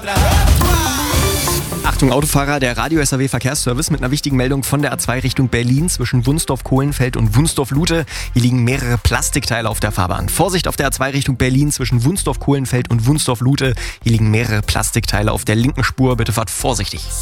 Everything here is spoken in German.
Achtung Autofahrer, der Radio-SAW Verkehrsservice mit einer wichtigen Meldung von der A2 Richtung Berlin zwischen Wunsdorf-Kohlenfeld und Wunsdorf-Lute. Hier liegen mehrere Plastikteile auf der Fahrbahn. Vorsicht auf der A2 Richtung Berlin zwischen Wunsdorf-Kohlenfeld und Wunsdorf-Lute. Hier liegen mehrere Plastikteile auf der linken Spur. Bitte fahrt vorsichtig.